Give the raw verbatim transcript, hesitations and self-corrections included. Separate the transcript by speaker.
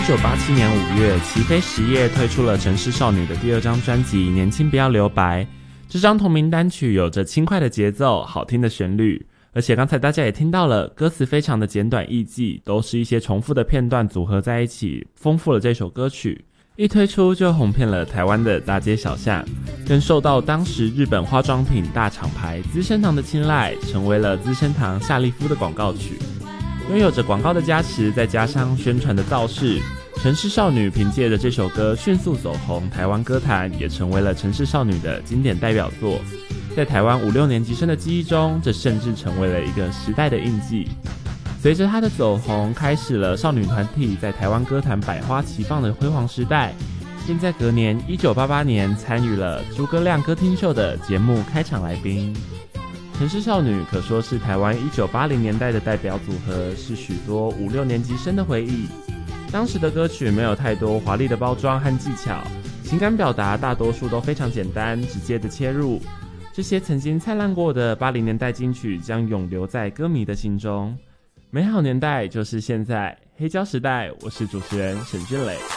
Speaker 1: 一九八七年五月，齐飞实业推出了城市少女的第二张专辑《年轻不要留白》。这张同名单曲有着轻快的节奏，好听的旋律，而且刚才大家也听到了，歌词非常的简短易记，都是一些重复的片段组合在一起，丰富了这首歌曲。一推出就红遍了台湾的大街小巷，更受到当时日本化妆品大厂牌资生堂的青睐，成为了资生堂夏利夫的广告曲。拥有着广告的加持，再加上宣传的造势，城市少女凭借着这首歌迅速走红台湾歌坛，也成为了城市少女的经典代表作。在台湾五六年级生的记忆中，这甚至成为了一个时代的印记。随着她的走红，开始了少女团体在台湾歌坛百花齐放的辉煌时代，并在隔年一九八八年参与了诸葛亮歌厅秀的节目开场来宾。城市少女可说是台湾一九八零年代的代表组合，是许多五六年级生的回忆。当时的歌曲没有太多华丽的包装和技巧，情感表达大多数都非常简单直接的切入。这些曾经灿烂过的八零年代金曲将永留在歌迷的心中。美好年代就是现在，黑胶时代，我是主持人沈俊磊。